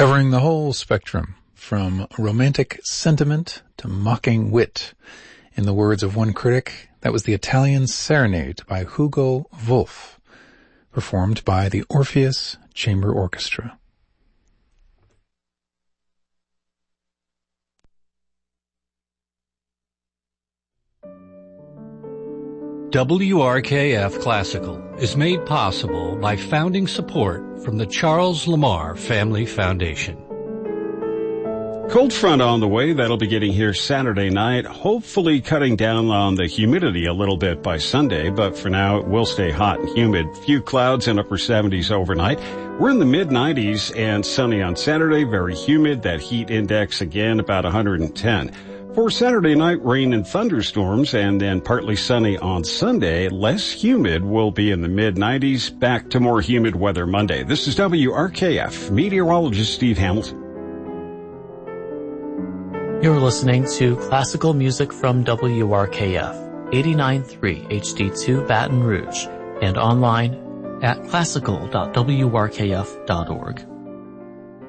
covering the whole spectrum, from romantic sentiment to mocking wit. In the words of one critic, that was the Italian Serenade by Hugo Wolf, performed by the Orpheus Chamber Orchestra. WRKF Classical is made possible by founding support from the Charles Lamar Family Foundation. Cold front on the way. That'll be getting here Saturday night, hopefully cutting down on the humidity a little bit by Sunday, but for now it will stay hot and humid. Few clouds in upper 70s overnight. We're in the mid-90s and sunny on Saturday, very humid. That heat index again about 110. For Saturday night, rain and thunderstorms, and then partly sunny on Sunday. Less humid, will be in the mid-90s. Back to more humid weather Monday. This is WRKF meteorologist Steve Hamilton. You're listening to classical music from WRKF 89.3 HD2 Baton Rouge and online at classical.wrkf.org.